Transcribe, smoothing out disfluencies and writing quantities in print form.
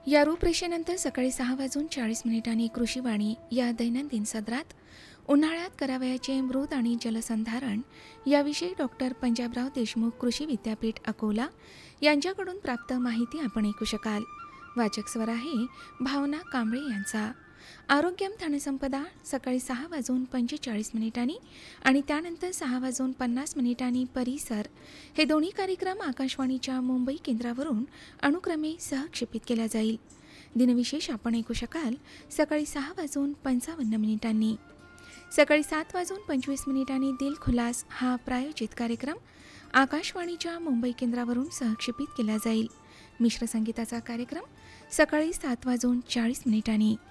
या रूपरेषेनंतर सकाळी 6:40 कृषीवाणी या दैनंदिन सदरात उन्हाळ्यात करावयाचे मृद आणि जलसंधारण याविषयी डॉक्टर पंजाबराव देशमुख कृषी विद्यापीठ अकोला यांच्याकडून प्राप्त माहिती आपण ऐकू शकाल. वाचक स्वर आहे भावना कांबळे यांचा. आरोग्यम ठाणेसंपदा सकाळी 6:45 आणि त्यानंतर 6:50 परिसर हे दोन्ही कार्यक्रम आकाशवाणीच्या मुंबई केंद्रावरून अनुक्रमे सहक्षेपित केला जाईल. दिनविशेष आपण ऐकू शकाल सकाळी 6:55 सकाळी 7:25 दिलखुलास हा प्रायोजित कार्यक्रम आकाशवाणीच्या मुंबई केंद्रावरून सहक्षेपित केला जाईल. मिश्र संगीताचा कार्यक्रम सकाळी 7:40